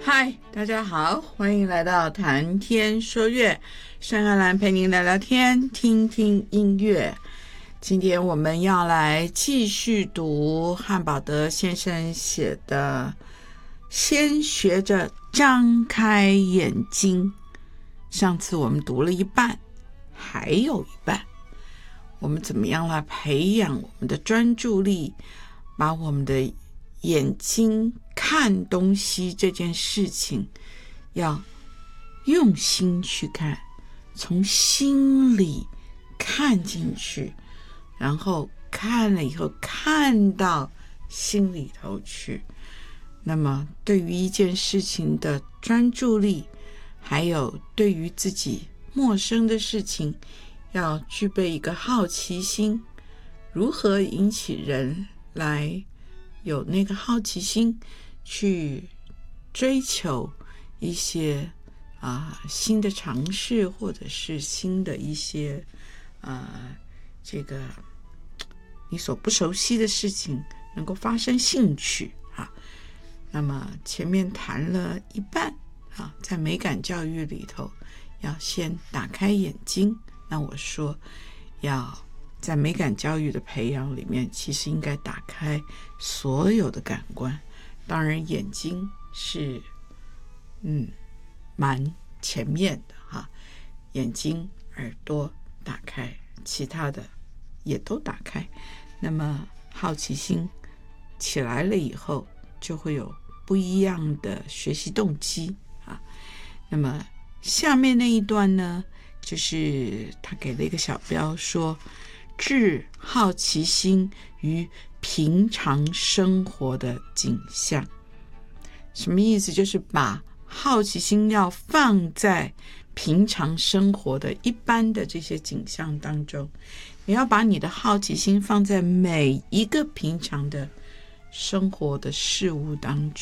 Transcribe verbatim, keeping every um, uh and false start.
嗨，大家好，欢迎来到谈天说乐，山阿兰陪您聊聊天，听听音乐。今天我们要来继续读汉堡德先生写的《先学着张开眼睛》。上次我们读了一半，还有一半。我们怎么样来培养我们的专注力，把我们的眼睛看东西这件事情要用心去看，从心里看进去，然后看了以后看到心里头去。那么对于一件事情的专注力，还有对于自己陌生的事情，要具备一个好奇心。如何引起人来有那个好奇心去追求一些啊、呃、新的尝试，或者是新的一些啊、呃、这个你所不熟悉的事情能够发生兴趣啊。那么前面谈了一半啊，在美感教育里头要先打开眼睛。那我说要在美感教育的培养里面，其实应该打开所有的感官，当然眼睛是嗯蛮前面的哈，眼睛耳朵打开，其他的也都打开。那么好奇心起来了以后，就会有不一样的学习动机啊。那么下面那一段呢，就是他给了一个小标说，致好奇心于平常生活的景象。什么意思？就是把好奇心要放在平常生活的一般的这些景象当中，你要把你的好奇心放在每一个平常的生活的事物当中。